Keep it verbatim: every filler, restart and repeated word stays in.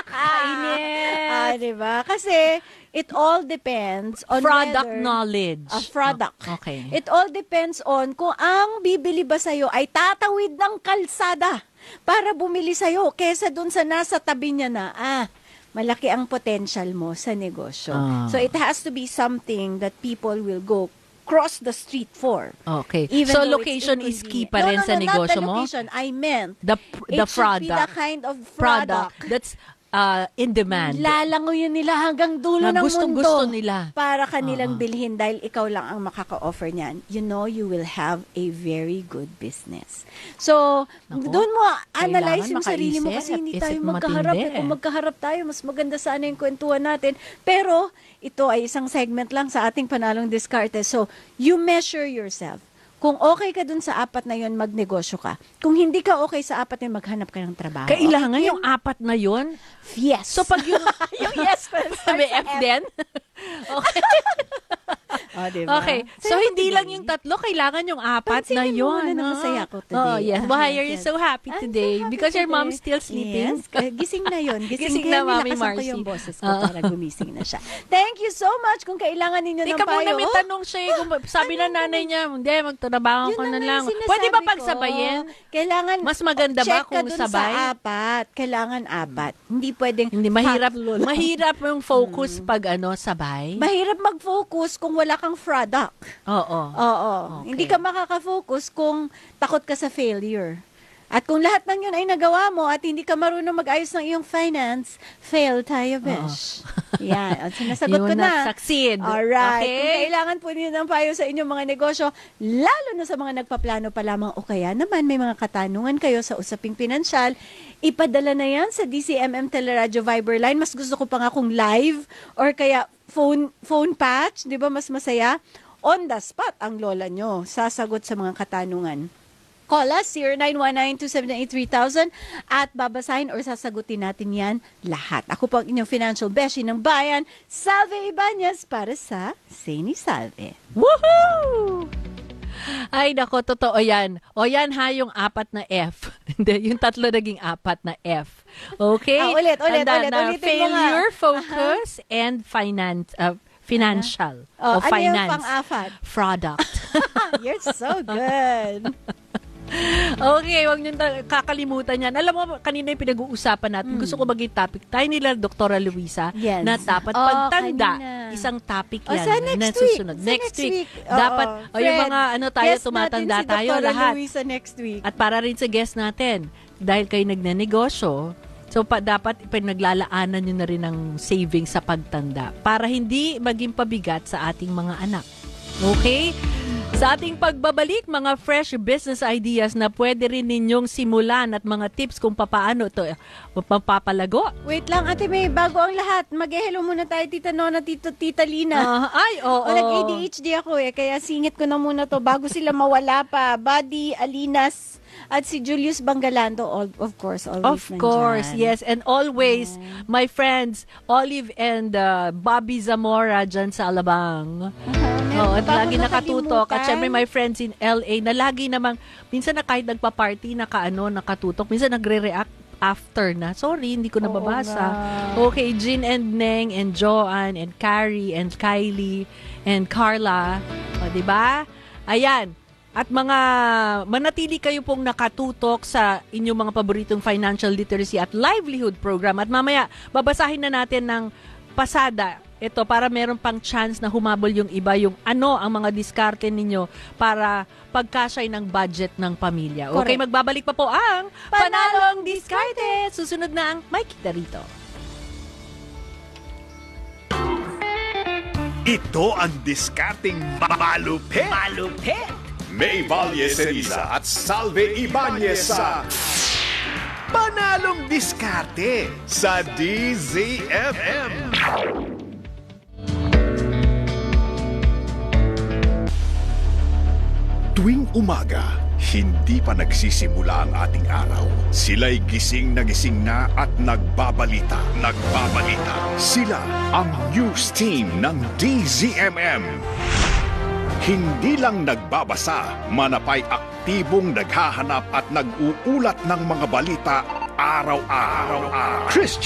Kainis. Ah, diba? Kasi it all depends on Product whether, knowledge. A product. Okay. It all depends on kung ang bibili ba sa'yo ay tatawid ng kalsada para bumili sa'yo kesa dun sa nasa tabi niya na, ah, malaki ang potential mo sa negosyo. Ah. So it has to be something that people will go cross the street for. Okay. Even So though location it's is key inconvenient. pa rin no, no, sa no, negosyo not the mo? location. I meant The the it should be the product. kind of Product product. that's uh, in demand. Lalangoyin nila hanggang dulo Na ng gustong mundo gusto nila. para kanilang Oo. bilhin dahil ikaw lang ang makaka-offer niyan. You know, you will have a very good business. So, Naku, doon mo analyze kailangan yung sarili mo makaisip, kasi hindi isip tayo magkaharap. matindi. Eh. Kung magkaharap tayo, mas maganda sana yung kwentuhan natin. Pero, ito ay isang segment lang sa ating panalong diskarte. So, you measure yourself. Kung okay ka dun sa apat na yon, magnegosyo ka. Kung hindi ka okay sa apat na yun, maghanap ka ng trabaho. Kailangan Okay? yung apat na yon. Yes. So pag yung, yung yes, ko may F din? Okay. Oh, diba? Okay. So, Saya hindi today. lang yung tatlo, kailangan yung apat na Pansinin mo yun. muna na ah. masaya ako today. Oh, yes. Ah, Why yes, are you yes. so happy I'm so today? happy Because your today. mom's still sleeping? Yes. Eh, gising na yun. Gising, Gising kaya na, Mami nilakasan ko Marcy. yung boses ko Oo. para gumising na siya. Thank you so much kung kailangan ninyo ng Teka payo. muna, may tanong siya. eh, Kung, sabi Ano na nanay niya, hindi, magtrabaho Yun ko na nga lang. yung sinasabi Pwede ba ko. pagsabayin? Kailangan, Mas maganda ba check ka kung dun sabay? sa apat. Kailangan apat. Hindi pwedeng Hindi, mahirap. tatlo lang. Mahirap yung Hmm. focus pag ano, sabay. Mahirap mag-focus kung wala kang product. Oo. Oo. Okay. Hindi ka makaka-focus kung takot ka sa failure. At kung lahat ng yun ay nagawa mo at hindi ka marunong mag-ayos ng iyong finance, fail tayo, besh. Yan. At sinasagot You ko will na. not succeed. Alright. Okay? Kung kailangan po niyo ng payo sa inyong mga negosyo, lalo na sa mga nagpaplano pa lamang o kaya naman may mga katanungan kayo sa usaping pinansyal, ipadala na yan sa D C M M Teleradio Viber line. Mas gusto ko pa nga kung live or kaya phone phone patch, di ba mas masaya? On the spot ang lola nyo, sasagot sa mga katanungan. Call us zero nine one nine, two seven eight, three thousand at babasahin or sasagutin natin yan lahat. Ako po ang inyong financial beshi ng bayan, Salve Ibanez para sa Seni Salve. Woohoo! Ay, nako, totoo yan. O yan ha, yung apat na F. Hindi, yung tatlo naging apat na F. Okay? Ah, ulit, ulit, Tandaan ulit. na, Ulitin mo nga. failure, focus, and finance, uh, financial. Oh, o ano yung finance. pang-apat? Product. You're so good. Okay, wag niyo kakalimutan yan. Alam mo, kanina yung pinag-uusapan natin, gusto ko maging topic tayo nila, Doktora Luisa, Yes. na dapat Oh, pagtanda, kanina. isang topic O, yan. sa next na week. susunod. Sa Next, next week. week. Oo. Dapat, o yung Fred, mga ano tayo, guest tumatanda natin si tayo Doktora lahat. Luisa next week. At para rin sa guest natin, dahil kayo nagnenegosyo, so pa, dapat pinaglalaanan nyo na rin ng savings sa pagtanda para hindi maging pabigat sa ating mga anak. Okay? Sa ating pagbabalik, mga fresh business ideas na pwede rin ninyong simulan at mga tips kung papaano ito mapapalago. Wait lang, Ate May, bago ang lahat, mag-hello muna tayo, Tita Nona, Tito, Tita Lina. Ah, ay, oo. O, nag-A D H D ako eh, kaya singit ko na muna to bago sila mawala pa. Buddy, Alinas, at si Julius Bangalando, all, of course, always Of course, nandyan. yes. And always, my friends, Olive and uh, Bobby Zamora dyan sa Alabang. Uh-huh. Oo, at Bago lagi nakatutok. At nakalimutan. syempre, my friends in L A na lagi namang, minsan na kahit nagpa-party, naka-ano, nakatutok, minsan nagre-react after na. Sorry, hindi ko Oo nababasa. nga. Okay, Jean and Neng and Joanne and Carrie and Kylie and Carla. O, diba? Ayan. At mga manatili kayo pong nakatutok sa inyong mga paboritong financial literacy at livelihood program. At mamaya, babasahin na natin ng pasada ito para meron pang chance na humabol yung iba, yung ano ang mga diskarte ninyo para pagkasya ng budget ng pamilya. Okay, Correct. magbabalik pa po ang Panalong Diskarte. Susunod na ang May Kita Rito. Ito ang diskarting malupit. Malupit! May Valle Ceriza at Salve Ibanez sa Panalong Diskarte sa D Z M M. Tuwing umaga, hindi pa nagsisimula ang ating araw. Sila'y gising na gising na at nagbabalita. Nagbabalita. Sila ang news team ng D Z M M. Hindi lang nagbabasa, manapay aktibong naghahanap at nag-uulat ng mga balita araw-araw. Christian